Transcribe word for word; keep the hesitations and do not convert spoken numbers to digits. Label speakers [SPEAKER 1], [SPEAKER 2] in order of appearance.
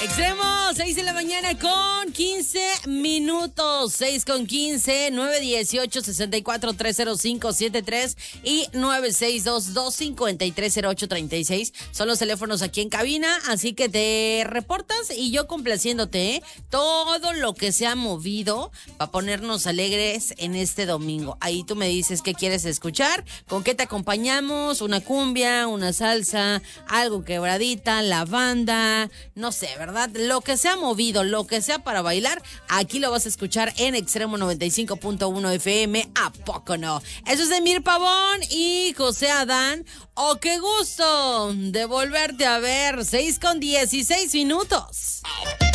[SPEAKER 1] Extremo, seis de la mañana con quince minutos. seis con quince, nueve dieciocho, sesenta y cuatro, trescientos cinco, setenta y tres y nueve seis dos, dos cinco tres, cero ocho tres seis. Son los teléfonos aquí en cabina, así que te reportas y yo complaciéndote, ¿eh? Todo lo que se ha movido para ponernos alegres en este domingo. Ahí tú me dices qué quieres escuchar, con qué te acompañamos, una cumbia, una salsa, algo quebradita, la banda, no sé, ¿verdad? Lo que se ha movido, lo que sea para bailar, aquí lo vas a escuchar en Extremo noventa y cinco punto uno F M, ¿a poco no? Eso es Emir Pavón y José Adán. ¡Oh, qué gusto de volverte a ver! seis con dieciséis minutos.